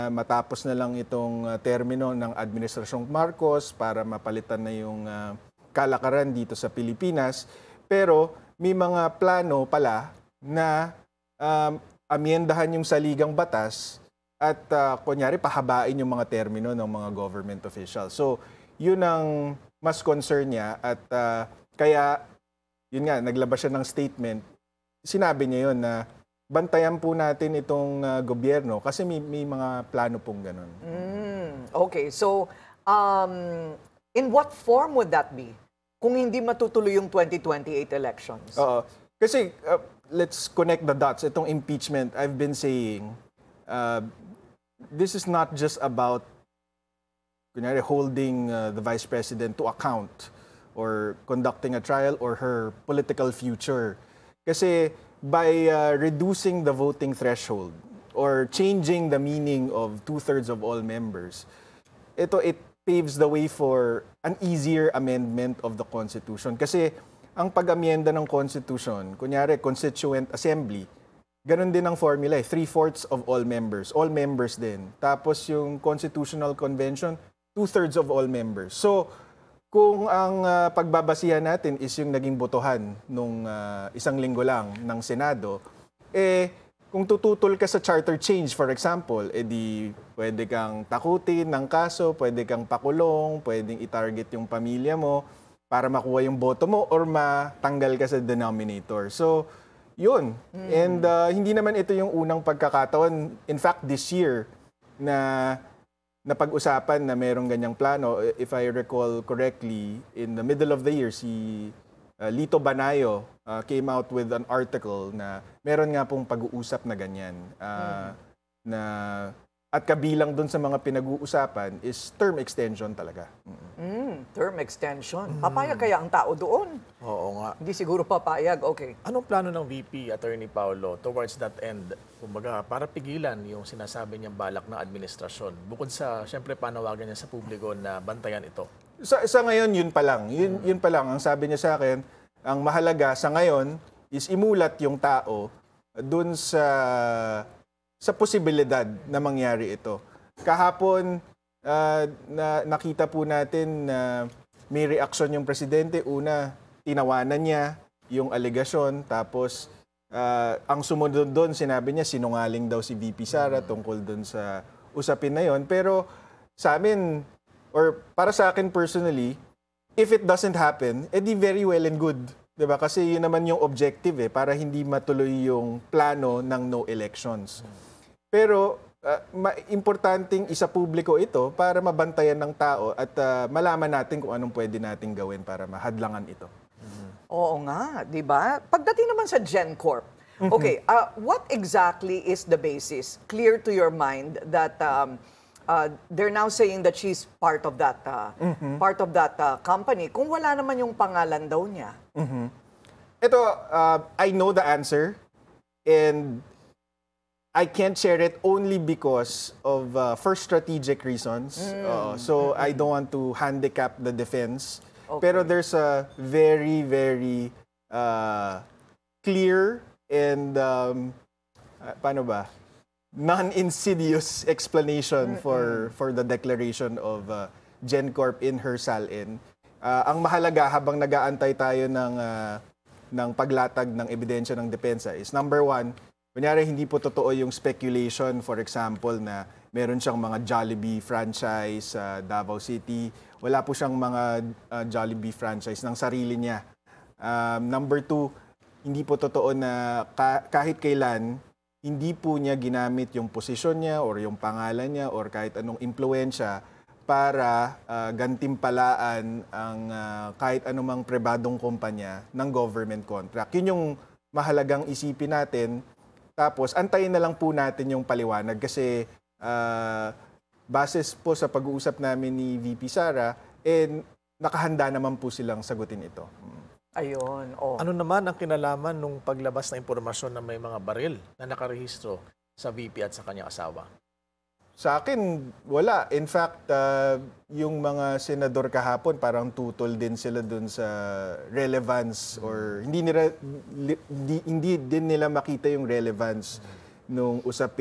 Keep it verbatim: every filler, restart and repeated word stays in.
Matapos na lang itong uh, termino ng Administrasyong Marcos para mapalitan na yung uh, kalakaran dito sa Pilipinas. Pero may mga plano pala na um, amyendahan yung saligang batas at uh, kunyari pahabain yung mga termino ng mga government officials. So yun ang mas concern niya at uh, kaya yun nga, naglabas siya ng statement. Sinabi niya yun na bantayan po natin itong uh, gobyerno kasi may, may mga plano pong ganun. Mm, okay, so um, in what form would that be kung hindi matutuloy yung twenty twenty-eight elections? Oo. Kasi uh, let's connect the dots. Itong impeachment, I've been saying, uh, this is not just about kunyari, holding uh, the Vice President to account or conducting a trial or her political future. Kasi by uh, reducing the voting threshold or changing the meaning of two-thirds of all members, ito, it paves the way for an easier amendment of the Constitution. Kasi ang pag-amyenda ng Constitution, kunyari, Constituent Assembly, ganun din ang formula, eh, three-fourths of all members, all members din. Tapos yung Constitutional Convention, two-thirds of all members. So, kung ang uh, pagbabasihan natin is yung naging botohan nung uh, isang linggo lang ng Senado, eh kung tututol ka sa charter change, for example, eh di pwede kang takutin ng kaso, pwede kang pakulong, pwedeng i-target yung pamilya mo para makuha yung boto mo or matanggal ka sa denominator. So, yun. Mm. And uh, hindi naman ito yung unang pagkakataon. In fact, this year na napag-usapan na merong ganyang plano. If I recall correctly, in the middle of the year, si uh, Lito Banayo uh, came out with an article na meron nga pong pag-uusap na ganyan. Uh, mm. na, at kabilang dun sa mga pinag-uusapan is term extension talaga. Mm, term extension. Papayag kaya ang tao doon? Oo nga. Hindi siguro papayag. Okay. Anong plano ng V P, Attorney Paulo, towards that end? Kumbaga, para pigilan yung sinasabi niyang balak ng administrasyon. Bukod sa, siyempre, panawagan niya sa publiko na bantayan ito. Sa, sa ngayon, yun pa lang. Yun, yun pa lang. Ang sabi niya sa akin, ang mahalaga sa ngayon is imulat yung tao dun sa sa posibilidad na mangyari ito. Kahapon, uh, na, nakita po natin na may reaksyon yung presidente. Una, tinawanan niya yung alegasyon. Tapos, uh, ang sumunod doon, sinabi niya, sinungaling daw si V P Sara tungkol doon sa usapin na yon. Pero sa amin, or para sa akin personally, if it doesn't happen, edi very well and good. Diba? Kasi yun naman yung objective eh, para hindi matuloy yung plano ng no elections. Pero uh, ma- importanteng isa publiko ito para mabantayan ng tao at uh, malaman natin kung anong pwede nating gawin para mahadlangan ito. Mm-hmm. Oo nga, di ba? Pagdating naman sa GenCorp, okay, uh, what exactly is the basis? Clear to your mind that um, uh, they're now saying that she's part of that uh, mm-hmm. part of that uh, company. Kung wala naman yung pangalan daw niya. Mm-hmm. Ito, uh, I know the answer and I can't share it only because of uh, first strategic reasons. Mm. Uh, so mm-hmm. I don't want to handicap the defense. Okay. Pero there's a very, very uh, clear and um, uh, paano ba? non-insidious explanation mm-hmm. for for the declaration of uh, GenCorp in her salin. Uh, ang mahalaga habang nag-aantay tayo ng uh, ng paglatag ng ebidensya ng depensa is number one, kunyari, hindi po totoo yung speculation, for example, na meron siyang mga Jollibee franchise sa uh, Davao City. Wala po siyang mga uh, Jollibee franchise ng sarili niya. Um, number two, hindi po totoo na ka- kahit kailan, hindi po niya ginamit yung posisyon niya or yung pangalan niya or kahit anong impluensya para uh, gantimpalaan ang uh, kahit anumang pribadong kumpanya ng government contract. Yun yung mahalagang isipin natin. Tapos, antayin na lang po natin yung paliwanag kasi uh, basis po sa pag-uusap namin ni V P Sara, eh, nakahanda naman po silang sagutin ito. Ayun. Oh. Ano naman ang kinalaman nung paglabas na impormasyon na may mga baril na nakarehistro sa V P at sa kanyang asawa? Sa akin, wala. In fact, uh, yung mga senador kahapon, parang tutol din sila dun sa relevance or hindi nila, hindi, hindi din nila makita yung relevance nung usapin